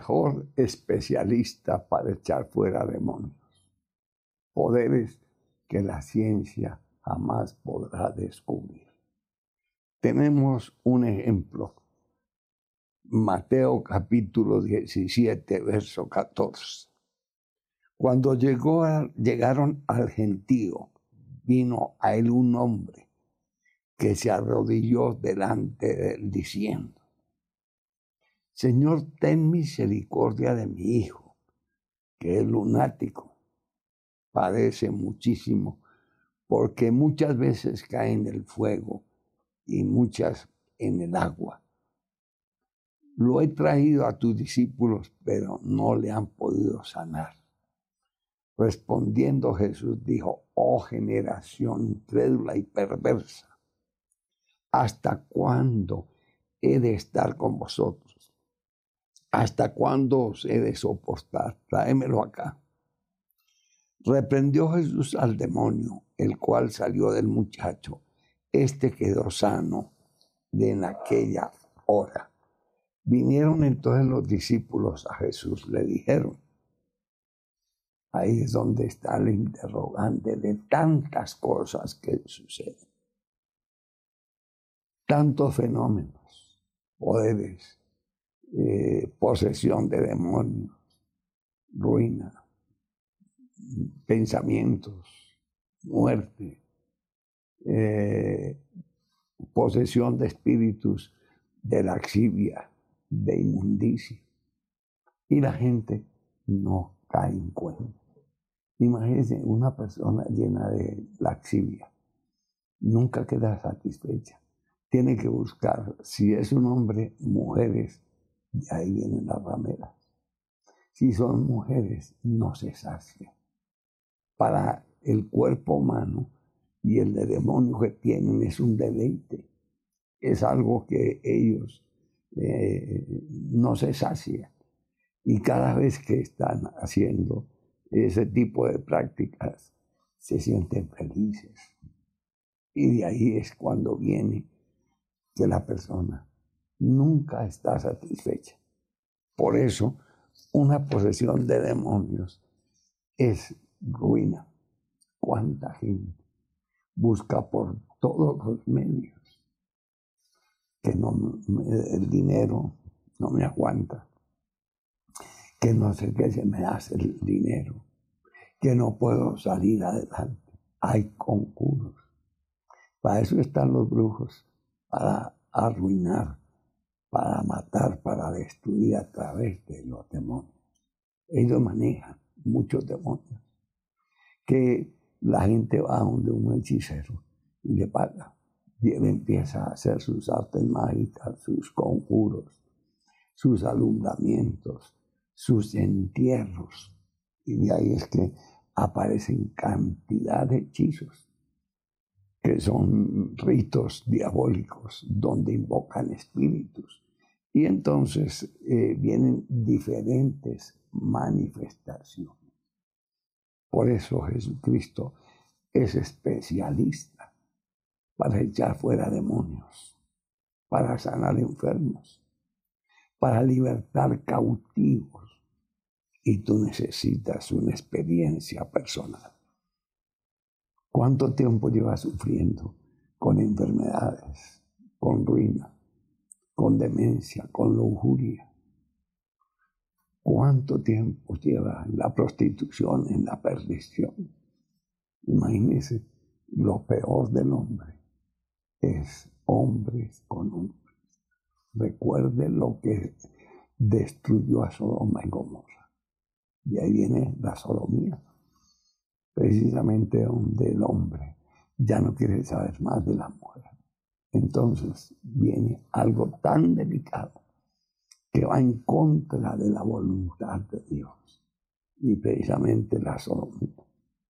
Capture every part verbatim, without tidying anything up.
mejor especialista para echar fuera demonios. Poderes que la ciencia jamás podrá descubrir. Tenemos un ejemplo. Mateo capítulo diecisiete, verso catorce. Cuando llegó a, llegaron al gentío, vino a él un hombre que se arrodilló delante de él diciendo: Señor, ten misericordia de mi hijo, que es lunático, padece muchísimo, porque muchas veces cae en el fuego y muchas en el agua. Lo he traído a tus discípulos, pero no le han podido sanar. Respondiendo Jesús dijo: oh generación incrédula y perversa, ¿hasta cuándo he de estar con vosotros? ¿Hasta cuándo os he de soportar? Tráemelo acá. Reprendió Jesús al demonio, el cual salió del muchacho. Este quedó sano de en aquella hora. Vinieron entonces los discípulos a Jesús, le dijeron. Ahí es donde está el interrogante de tantas cosas que suceden. Tantos fenómenos, poderes, eh, posesión de demonios, ruina, pensamientos, muerte, eh, posesión de espíritus de laxivia, de inmundicia. Y la gente no cae en cuenta. Imagínense una persona llena de laxivia. Nunca queda satisfecha. Tiene que buscar, si es un hombre, mujeres, y ahí vienen las rameras. Si son mujeres, no se sacia. Para el cuerpo humano y el de demonio que tienen es un deleite. Es algo que ellos eh, no se sacian. Y cada vez que están haciendo ese tipo de prácticas, se sienten felices. Y de ahí es cuando viene que la persona nunca está satisfecha. Por eso, una posesión de demonios es ruina. ¿Cuánta gente busca por todos los medios que no, el dinero no me aguanta, que no sé qué se me hace el dinero, que no puedo salir adelante? Hay conjuros. Para eso están los brujos, para arruinar, para matar, para destruir a través de los demonios. Ellos manejan muchos demonios, que la gente va a donde un hechicero y le paga. Y él empieza a hacer sus artes mágicas, sus conjuros, sus alumbramientos, sus entierros. Y de ahí es que aparecen cantidad de hechizos, que son ritos diabólicos donde invocan espíritus. Y entonces eh, vienen diferentes manifestaciones. Por eso Jesucristo es especialista para echar fuera demonios, para sanar enfermos, para libertar cautivos. Y tú necesitas una experiencia personal. ¿Cuánto tiempo llevas sufriendo con enfermedades, con ruina, con demencia, con lujuria? ¿Cuánto tiempo lleva en la prostitución, en la perdición? Imagínense, lo peor del hombre es hombres con hombres. Recuerde lo que destruyó a Sodoma y Gomorra. Y ahí viene la sodomía, precisamente donde el hombre ya no quiere saber más de la mujer. Entonces viene algo tan delicado que va en contra de la voluntad de Dios, y precisamente la sodomía.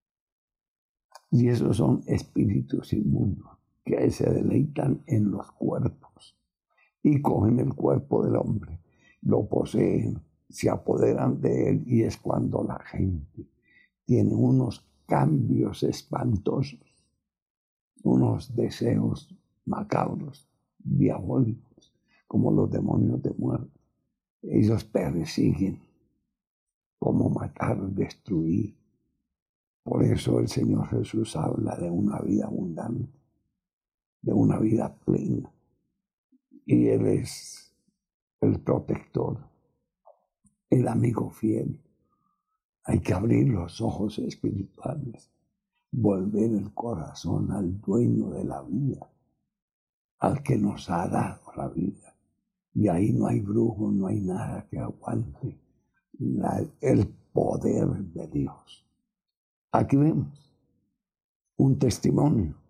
Y esos son espíritus inmundos que se deleitan en los cuerpos y cogen el cuerpo del hombre, lo poseen, se apoderan de él, y es cuando la gente tiene unos cambios espantosos, unos deseos macabros, diabólicos, como los demonios de muerte. Ellos persiguen cómo matar, destruir. Por eso el Señor Jesús habla de una vida abundante, de una vida plena. Y Él es el protector, el amigo fiel. Hay que abrir los ojos espirituales, volver el corazón al dueño de la vida, al que nos ha dado la vida. Y ahí no hay brujo, no hay nada que aguante la, el poder de Dios. Aquí vemos un testimonio